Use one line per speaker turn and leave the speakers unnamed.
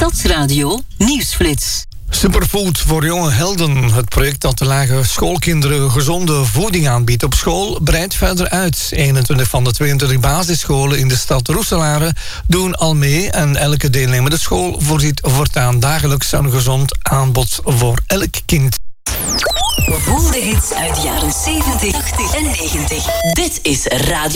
Stadsradio Nieuwsflits.
Superfood voor jonge helden. Het project dat de lage schoolkinderen gezonde voeding aanbiedt op school breidt verder uit. 21 van de 22 basisscholen in de stad Roeselare doen al mee en elke deelnemende school voorziet voortaan dagelijks een gezond aanbod voor elk kind.
Voel de hits uit de jaren 70, 80 en 90. Dit is Radio